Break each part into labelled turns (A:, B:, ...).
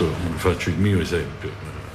A: faccio il mio esempio.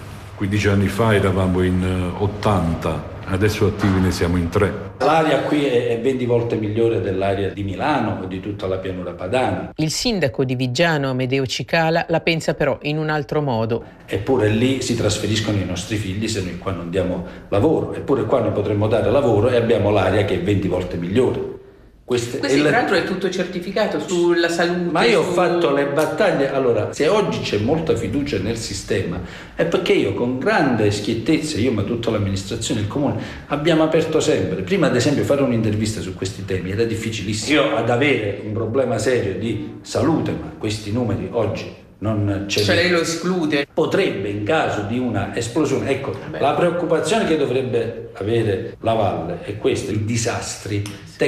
A: 15 anni fa eravamo in 80, adesso attivi ne siamo in 3.
B: L'aria qui è 20 volte migliore dell'aria di Milano o di tutta la pianura padana.
C: Il sindaco di Viggiano, Amedeo Cicala, la pensa però in un altro modo.
B: Eppure lì si trasferiscono i nostri figli se noi qua non diamo lavoro. Eppure qua noi potremmo dare lavoro e abbiamo l'aria che è 20 volte migliore.
C: Questo tra l'altro è tutto certificato sulla salute.
B: Ma io ho fatto le battaglie. Allora, se oggi c'è molta fiducia nel sistema è perché io con grande schiettezza, io ma tutta l'amministrazione, il comune, abbiamo aperto sempre. Prima ad esempio fare un'intervista su questi temi era difficilissimo. Io ad avere un problema serio di salute, ma questi numeri oggi non c'è.
C: Cioè lei lo esclude?
B: Potrebbe in caso di una esplosione. Ecco, la preoccupazione che dovrebbe avere la Valle è questa, i disastri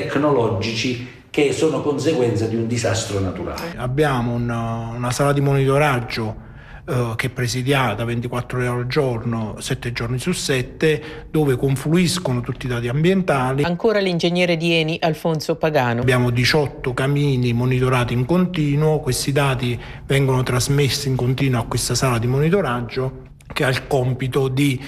B: tecnologici che sono conseguenza di un disastro naturale.
D: Abbiamo una sala di monitoraggio che è presidiata 24 ore al giorno, 7 giorni su 7, dove confluiscono tutti i dati ambientali.
C: Ancora l'ingegnere di Eni, Alfonso Pagano.
D: Abbiamo 18 camini monitorati in continuo, questi dati vengono trasmessi in continuo a questa sala di monitoraggio che ha il compito di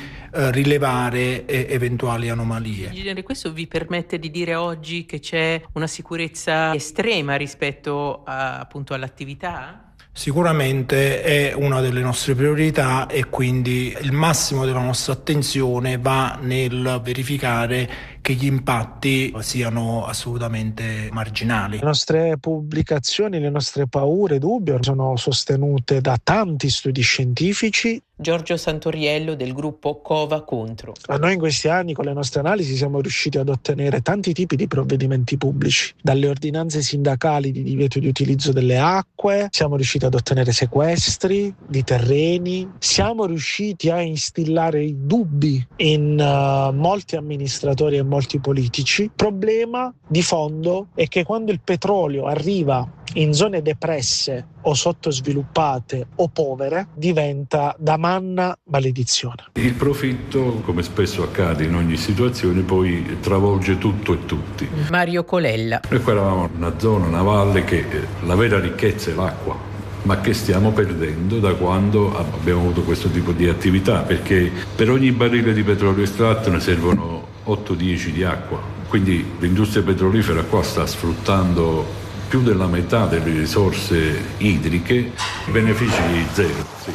D: rilevare eventuali anomalie.
C: Ingegnere, questo vi permette di dire oggi che c'è una sicurezza estrema rispetto appunto all'attività?
D: Sicuramente è una delle nostre priorità e quindi il massimo della nostra attenzione va nel verificare che gli impatti siano assolutamente marginali.
E: Le nostre pubblicazioni, le nostre paure, dubbi sono sostenute da tanti studi scientifici.
C: Giorgio Santoriello del gruppo Cova Contro.
E: Noi in questi anni con le nostre analisi siamo riusciti ad ottenere tanti tipi di provvedimenti pubblici, dalle ordinanze sindacali di divieto di utilizzo delle acque, siamo riusciti ad ottenere sequestri di terreni, siamo riusciti a instillare i dubbi in molti amministratori e molti politici. Problema di fondo è che quando il petrolio arriva in zone depresse o sottosviluppate o povere diventa da manna maledizione.
A: Il profitto, come spesso accade in ogni situazione, poi travolge tutto e tutti.
C: Mario Colella.
A: Noi qua eravamo una zona, una valle che la vera ricchezza è l'acqua, ma che stiamo perdendo da quando abbiamo avuto questo tipo di attività, perché per ogni barile di petrolio estratto ne servono 8-10 di acqua. Quindi l'industria petrolifera qua sta sfruttando più della metà delle risorse idriche, benefici zero. Sì.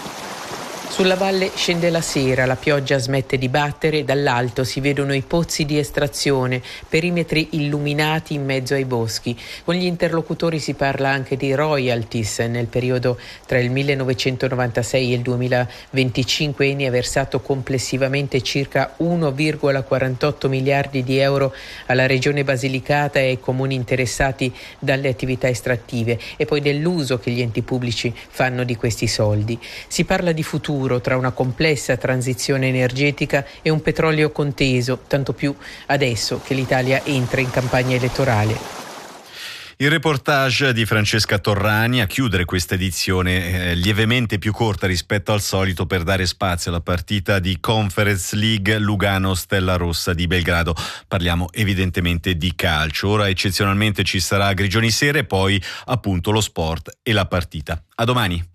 C: Sulla valle scende la sera, la pioggia smette di battere, dall'alto si vedono i pozzi di estrazione, perimetri illuminati in mezzo ai boschi. Con gli interlocutori si parla anche di royalties. Nel periodo tra il 1996 e il 2025 Eni ha versato complessivamente circa 1,48 miliardi di euro alla regione Basilicata e ai comuni interessati dalle attività estrattive e poi dell'uso che gli enti pubblici fanno di questi soldi. Si parla di futuro tra una complessa transizione energetica e un petrolio conteso, tanto più adesso che l'Italia entra in campagna elettorale.
F: Il reportage di Francesca Torrani a chiudere questa edizione lievemente più corta rispetto al solito per dare spazio alla partita di Conference League Lugano-Stella Rossa di Belgrado. Parliamo evidentemente di calcio. Ora eccezionalmente ci sarà Grigioni Sera e poi appunto lo sport e la partita. A domani.